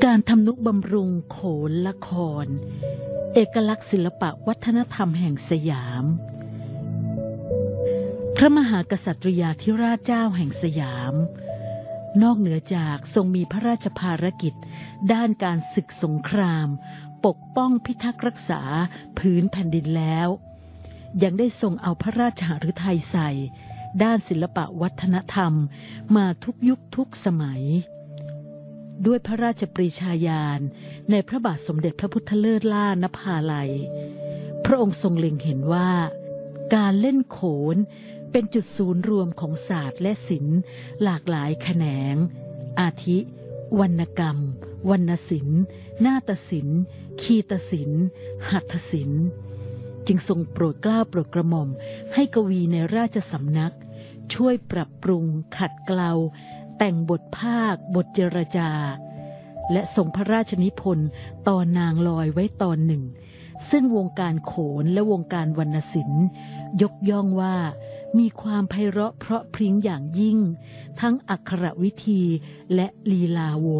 การทำนุบำรุงโขนละครเอกลักษณ์ศิลปะวัฒนธรรมแห่งสยามพระมหากษัตริยาธิราชเจ้าแห่งสยามนอกเหนือจากทรงมีพระราชภารกิจด้านการศึกสงครามปกป้องพิทักษ์รักษาพื้นแผ่นดินแล้วยังได้ทรงเอาพระราชฤทัยใส่ด้านศิลปะวัฒนธรรมมาทุกยุคทุกสมัยด้วยพระราชปรีชาญาณในพระบาทสมเด็จพระพุทธเลิศล่านภาลัยพระองค์ทรงเล็งเห็นว่าการเล่นโขนเป็นจุดศูนย์รวมของศาสตร์และศิลป์หลากหลายแขนงอาทิวรรณกรรมวรรณศิลป์นาฏศิลป์คีตศิลป์หัตถศิลป์จึงทรงโปรดเกล้าโปรดกระหม่อมให้กวีในราชสำนักช่วยปรับปรุงขัดเกลาแต่งบทภาคบทเจรจาและทรงพระราชนิพนธ์ตอนนางลอยไว้ตอนหนึ่งซึ่งวงการโขนและวงการวรรณศิลป์ยกย่องว่ามีความไพเราะเพราะพริ้งอย่างยิ่งทั้งอักขรวิธีและลีลาโว